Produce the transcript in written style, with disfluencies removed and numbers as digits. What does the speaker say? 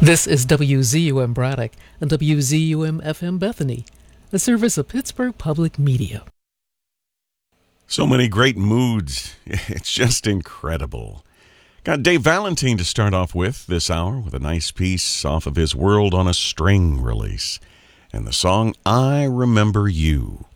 This is WZUM Braddock and WZUM FM Bethany, a service of Pittsburgh Public Media. So many great moods. It's just incredible. Got Dave Valentine to start off with this hour with a nice piece off of his World on a String release. And the song, I Remember You.